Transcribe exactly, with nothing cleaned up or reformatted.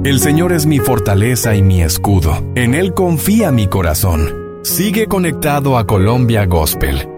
El Señor es mi fortaleza y mi escudo. En Él confía mi corazón. Sigue conectado a Colombia Gospel.